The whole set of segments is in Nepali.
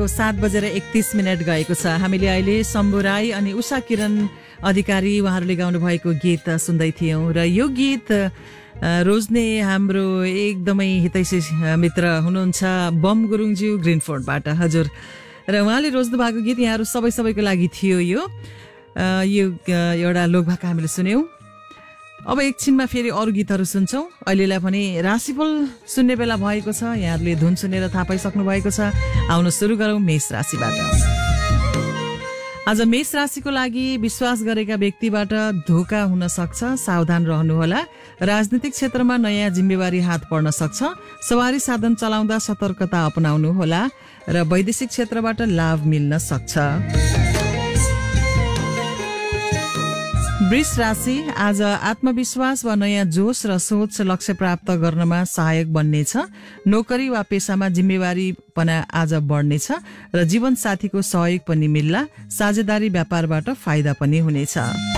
बिहानको 7:31 गएको छ। हामीले अहिले शम्भु राई अनि उषा किरण अधिकारी उहाँहरूले गाउनु भएको गीत सुन्दै थियौं र यो गीत रोज्ने हाम्रो एकदमै हितैषी मित्र हुनुहुन्छ बम गुरुङज्यू ग्रिनफोर्डबाट। हजुर, र उहाँले रोज्नु भएको गीत यहाँहरू सबैको लागि थियो। यो एउटा लोकभाका हामीले सुन्यौं। अब एकछिनमा फेरि अरू गीतहरू सुन्छौं। अहिलेलाई पनि राशिफल सुन्ने बेला भएको छ। यहाँहरूले धुन सुनेर थाहा पाइसक्नु भएको छ। आउन सुरु गरौं मेष राशिबाट। आज मेष राशिको लागि विश्वास गरेका व्यक्तिबाट धोका हुन सक्छ, सावधान रहनुहोला। राजनीतिक क्षेत्रमा नयाँ जिम्मेवारी हात पर्न सक्छ। सवारी साधन चलाउँदा सतर्कता अपनाउनुहोला र वैदेशिक क्षेत्रबाट लाभ मिल्न सक्छ। वृष राशि आज आत्मविश्वास वा नयाँ जोश र सोच लक्ष्य प्राप्त गर्नमा सहायक बन्नेछ। नोकरी वा पेशामा जिम्मेवारीपना आज बढ्नेछ र जीवन साथीको सहयोग पनि मिल्ला। साझेदारी व्यापारबाट फाइदा पनि हुनेछ।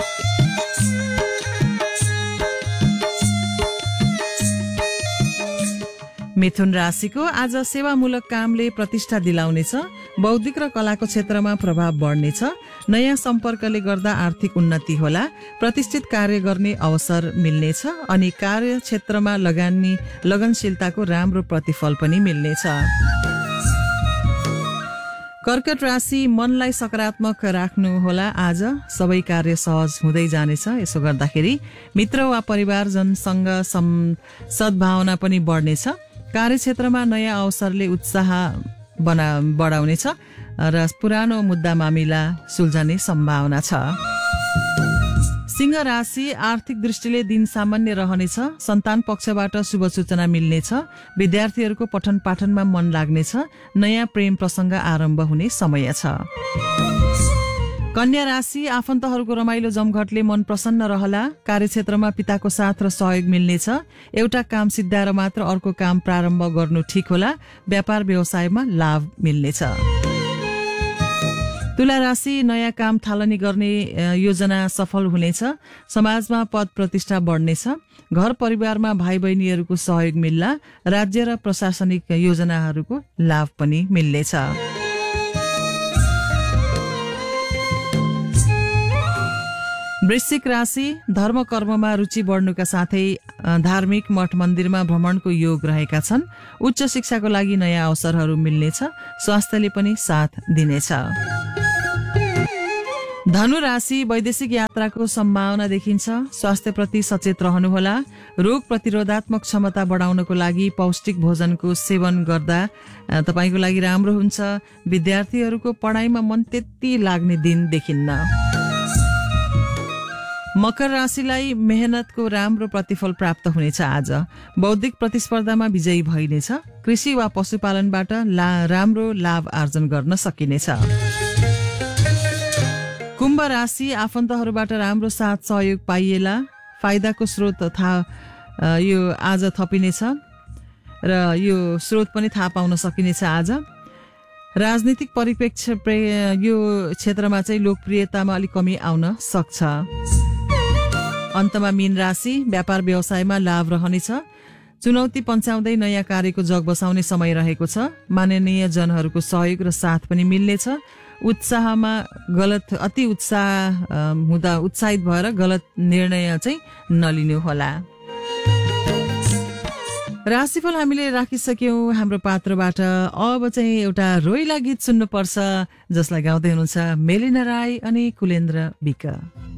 मिथुन राशिको आज सेवामूलक कामले प्रतिष्ठा दिलाउनेछ। बौद्धिक र कलाको क्षेत्रमा प्रभाव बढ्नेछ। नयाँ सम्पर्कले गर्दा आर्थिक उन्नति होला। प्रतिष्ठित कार्य गर्ने अवसर मिल्नेछ अनि कार्य क्षेत्रमा लगनशीलताको राम्रो प्रतिफल पनि मिल्नेछ। कर्कट राशि मनलाई सकारात्मक राख्नुहोला। आज सबै कार्य सहज हुँदै जानेछ। यसो गर्दाखेरि मित्र वा परिवारजनसँग सद्भावना पनि बढ्नेछ। कार्यक्षेत्रमा नयाँ अवसरले उत्साह बढाउनेछ र पुरानो मुद्दा मामिला सुल्झने सम्भावना छ। सिंह राशि आर्थिक दृष्टिले दिन सामान्य रहनेछ। सन्तान पक्षबाट शुभ सूचना मिल्नेछ। विद्यार्थीहरूको पठन पाठनमा मन लाग्नेछ। नयाँ प्रेम प्रसंग आरम्भ हुने समय छ। कन्या राशि आफन्तहरूको रमाइलो जमघटले मन प्रसन्न रहला। कार्यक्षेत्रमा पिताको साथ र सहयोग मिल्नेछ। एउटा काम सिद्ध्याएर मात्र अर्को काम प्रारम्भ गर्नु ठिक होला। व्यापार व्यवसायमा लाभ मिल्नेछ। तुला राशि नयाँ काम थालनी गर्ने योजना सफल हुनेछ। समाजमा पद प्रतिष्ठा बढ्नेछ। घर परिवारमा भाइ बहिनीहरूको सहयोग मिल्ला। राज्य र प्रशासनिक योजनाहरूको लाभ पनि मिल्नेछ। वृश्चिक राशि धर्म कर्ममा रुचि बढ्नुका साथै धार्मिक मठ मन्दिरमा भ्रमणको योग रहेका छन्। उच्च शिक्षाको लागि नयाँ अवसरहरू मिल्नेछ। स्वास्थ्यले पनि साथ दिनेछ। धनु राशि वैदेशिक यात्राको सम्भावना देखिन्छ। स्वास्थ्यप्रति सचेत रहनुहोला। रोग प्रतिरोधात्मक क्षमता बढाउनको लागि पौष्टिक भोजनको सेवन गर्दा तपाईको लागि राम्रो हुन्छ। विद्यार्थीहरूको पढाइमा मन त्यति लाग्ने दिन देखिन्न। मकर राशिलाई मेहनतको राम्रो प्रतिफल प्राप्त हुनेछ। आज बौद्धिक प्रतिस्पर्धामा विजयी भइनेछ। कृषि वा पशुपालनबाट राम्रो लाभ आर्जन गर्न सकिनेछ। कुम्भ राशि आफन्तहरूबाट राम्रो साथ सहयोग पाइएला। फाइदाको स्रोत यो आज थपिनेछ र यो स्रोत पनि थाहा पाउन सकिनेछ। आज राजनीतिक परिप्रेक्ष्य यो क्षेत्रमा चाहिँ लोकप्रियतामा अलिक कमी आउन सक्छ। अन्तमा मीन राशि व्यापार व्यवसायमा लाभ रहनेछ। चुनौती पन्छाउँदै नयाँ कार्यको जग बसाउने समय रहेको छ। माननीय जनहरूको सहयोग र साथ पनि मिल्नेछ। अति उत्साहित भएर गलत निर्णय चाहिँ नलिनु होला। राशिफल हामीले राखिसक्यौं हाम्रो पात्रबाट। अब चाहिँ एउटा रोइला गीत सुन्नुपर्छ जसलाई गाउँदै हुनुहुन्छ मेलिना राई अनि कुलेन्द्र विक।